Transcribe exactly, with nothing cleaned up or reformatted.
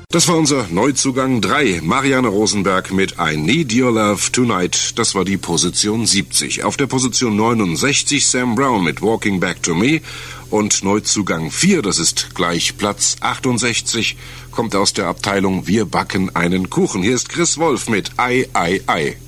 Das war unser Neuzugang drei, Marianne Rosenberg mit I Need Your Love Tonight. Das war die Position siebzig. Auf der Position neunundsechzig Sam Brown mit Walking Back to Me. Und Neuzugang vier, das ist gleich Platz achtundsechzig, kommt aus der Abteilung Wir backen einen Kuchen. Hier ist Chris Wolf mit Ei, Ei, Ei.